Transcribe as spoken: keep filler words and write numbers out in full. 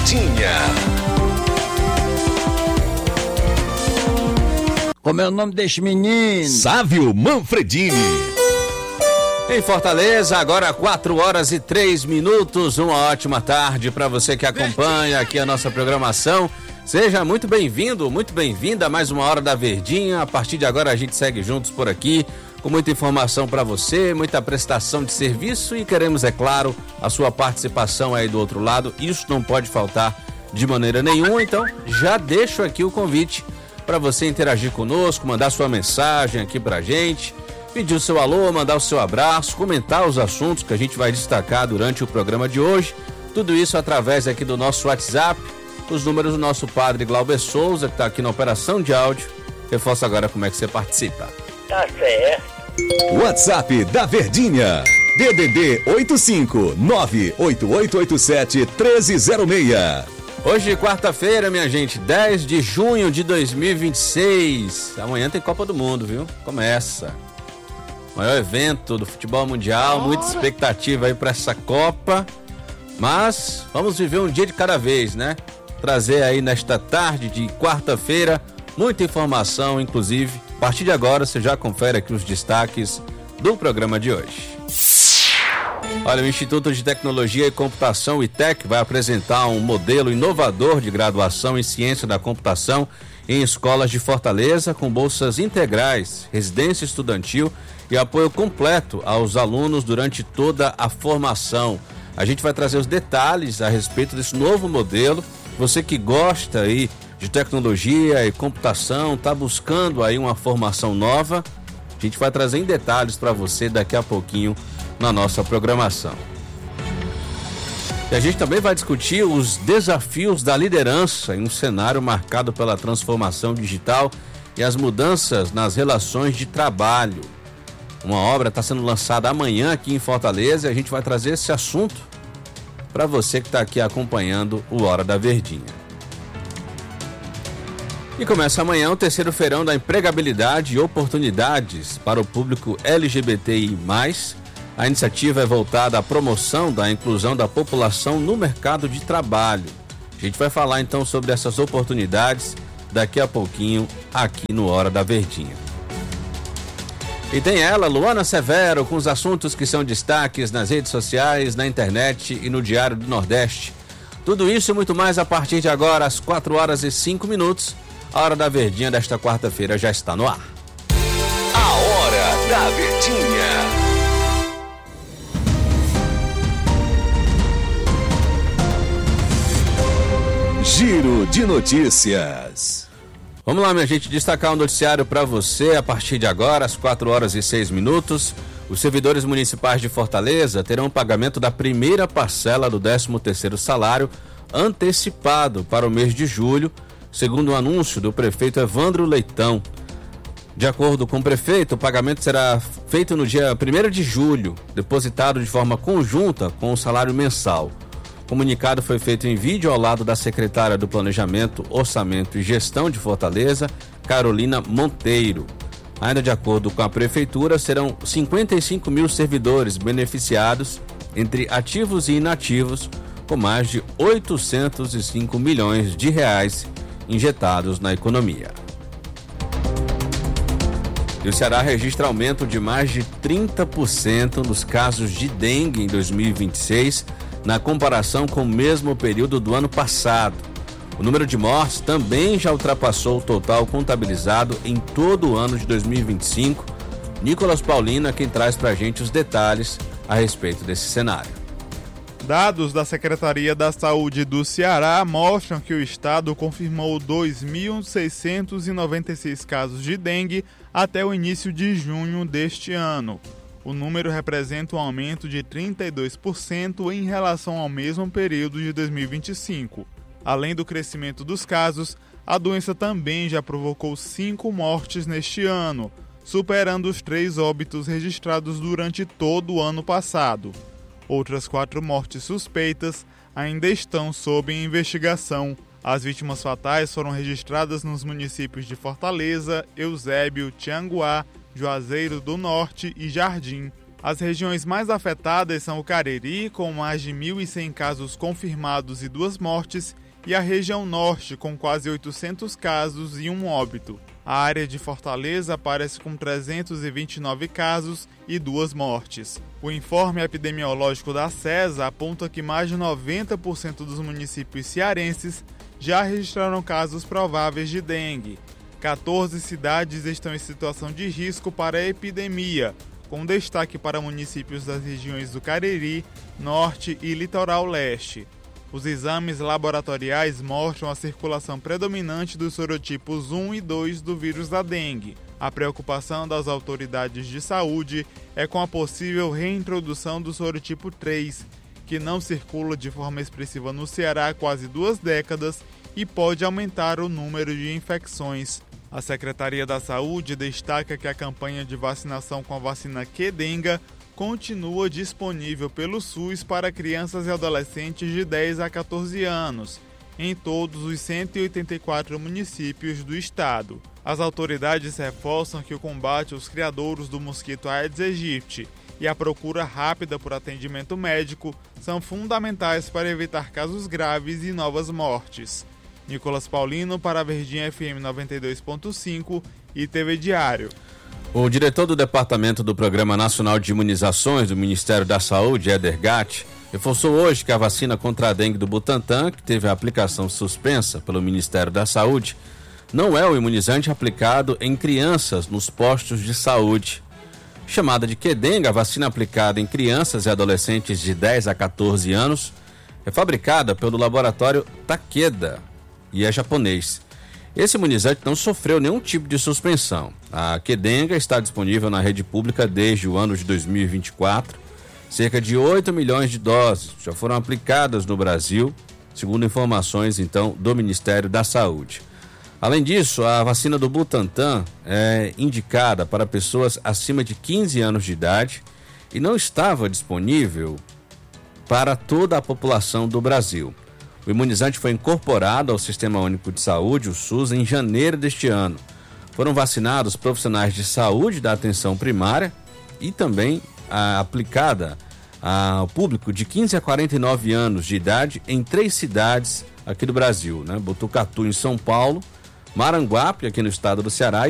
Verdinha. Como é o nome deste menino? Sávio Manfredini. Em Fortaleza, agora quatro horas e três minutos. Uma ótima tarde para você que acompanha aqui a nossa programação. Seja muito bem-vindo, muito bem-vinda a mais uma Hora da Verdinha. A partir de agora a gente segue juntos por aqui, com muita informação para você, muita prestação de serviço e queremos, é claro, a sua participação aí do outro lado. Isso não pode faltar de maneira nenhuma, então já deixo aqui o convite para você interagir conosco, mandar sua mensagem aqui pra gente, pedir o seu alô, mandar o seu abraço, comentar os assuntos que a gente vai destacar durante o programa de hoje. Tudo isso através aqui do nosso WhatsApp, os números do nosso padre Glauber Souza, que está aqui na operação de áudio. Reforça agora como é que você participa. Tá certo. WhatsApp da Verdinha. D D D oito cinco nove oito oito oito sete um três zero seis. Hoje, quarta-feira, minha gente, dez de junho de dois mil e vinte e seis. Amanhã tem Copa do Mundo, viu? Começa. Maior evento do futebol mundial, muita expectativa aí para essa Copa. Mas vamos viver um dia de cada vez, né? Trazer aí nesta tarde de quarta-feira muita informação, inclusive. A partir de agora você já confere aqui os destaques do programa de hoje. Olha, o Instituto de Tecnologia e Computação, o I T E C, vai apresentar um modelo inovador de graduação em Ciência da Computação em escolas de Fortaleza, com bolsas integrais, residência estudantil e apoio completo aos alunos durante toda a formação. A gente vai trazer os detalhes a respeito desse novo modelo. Você que gosta aí de tecnologia e computação, está buscando aí uma formação nova, a gente vai trazer em detalhes para você daqui a pouquinho na nossa programação. E a gente também vai discutir os desafios da liderança em um cenário marcado pela transformação digital e as mudanças nas relações de trabalho. Uma obra está sendo lançada amanhã aqui em Fortaleza e a gente vai trazer esse assunto para você que está aqui acompanhando o Hora da Verdinha. E começa amanhã o terceiro feirão da empregabilidade e oportunidades para o público L G B T I mais. A iniciativa é voltada à promoção da inclusão da população no mercado de trabalho. A gente vai falar então sobre essas oportunidades daqui a pouquinho aqui no Hora da Verdinha. E tem ela, Luana Severo, com os assuntos que são destaques nas redes sociais, na internet e no Diário do Nordeste. Tudo isso e muito mais a partir de agora, às quatro horas e cinco minutos. A Hora da Verdinha desta quarta-feira já está no ar. A Hora da Verdinha. Giro de notícias. Vamos lá, minha gente, destacar um noticiário para você a partir de agora, às quatro horas e seis minutos. Os servidores municipais de Fortaleza terão pagamento da primeira parcela do décimo terceiro salário antecipado para o mês de julho, segundo o anúncio do prefeito Evandro Leitão. De acordo com o prefeito, o pagamento será feito no dia primeiro de julho, depositado de forma conjunta com o salário mensal. O comunicado foi feito em vídeo ao lado da secretária do Planejamento, Orçamento e Gestão de Fortaleza, Carolina Monteiro. Ainda de acordo com a prefeitura, serão cinquenta e cinco mil servidores beneficiados, entre ativos e inativos, com mais de oitocentos e cinco milhões de reais injetados na economia. E o Ceará registra aumento de mais de trinta por cento nos casos de dengue em dois mil e vinte e seis, na comparação com o mesmo período do ano passado. O número de mortes também já ultrapassou o total contabilizado em todo o ano de dois mil e vinte e cinco. Nicolas Paulino é quem traz pra gente os detalhes a respeito desse cenário. Dados da Secretaria da Saúde do Ceará mostram que o estado confirmou dois mil seiscentos e noventa e seis casos de dengue até o início de junho deste ano. O número representa um aumento de trinta e dois por cento em relação ao mesmo período de dois mil e vinte e cinco. Além do crescimento dos casos, a doença também já provocou cinco mortes neste ano, superando os três óbitos registrados durante todo o ano passado. Outras quatro mortes suspeitas ainda estão sob investigação. As vítimas fatais foram registradas nos municípios de Fortaleza, Eusébio, Tianguá, Juazeiro do Norte e Jardim. As regiões mais afetadas são o Cariri, com mais de mil e cem casos confirmados e duas mortes, e a região norte, com quase oitocentos casos e um óbito. A área de Fortaleza aparece com trezentos e vinte e nove casos e duas mortes. O informe epidemiológico da SESA aponta que mais de noventa por cento dos municípios cearenses já registraram casos prováveis de dengue. quatorze cidades estão em situação de risco para a epidemia, com destaque para municípios das regiões do Cariri, Norte e Litoral Leste. Os exames laboratoriais mostram a circulação predominante dos sorotipos um e dois do vírus da dengue. A preocupação das autoridades de saúde é com a possível reintrodução do sorotipo três, que não circula de forma expressiva no Ceará há quase duas décadas e pode aumentar o número de infecções. A Secretaria da Saúde destaca que a campanha de vacinação com a vacina Qdenga continua disponível pelo SUS para crianças e adolescentes de dez a quatorze anos, em todos os cento e oitenta e quatro municípios do estado. As autoridades reforçam que o combate aos criadouros do mosquito Aedes aegypti e a procura rápida por atendimento médico são fundamentais para evitar casos graves e novas mortes. Nicolas Paulino para a Verdinha F M noventa e dois ponto cinco e T V Diário. O diretor do Departamento do Programa Nacional de Imunizações do Ministério da Saúde, Éder Gatti, reforçou hoje que a vacina contra a dengue do Butantan, que teve a aplicação suspensa pelo Ministério da Saúde, não é o imunizante aplicado em crianças nos postos de saúde. Chamada de Qdenga, a vacina aplicada em crianças e adolescentes de dez a quatorze anos é fabricada pelo laboratório Takeda e é japonês. Esse imunizante não sofreu nenhum tipo de suspensão. A Qdenga está disponível na rede pública desde o ano de dois mil e vinte e quatro. Cerca de oito milhões de doses já foram aplicadas no Brasil, segundo informações, então, do Ministério da Saúde. Além disso, a vacina do Butantan é indicada para pessoas acima de quinze anos de idade e não estava disponível para toda a população do Brasil. O imunizante foi incorporado ao Sistema Único de Saúde, o SUS, em janeiro deste ano. Foram vacinados profissionais de saúde da atenção primária e também a, aplicada ao público de quinze a quarenta e nove anos de idade em três cidades aqui do Brasil, né? Botucatu, em São Paulo, Maranguape, aqui no estado do Ceará,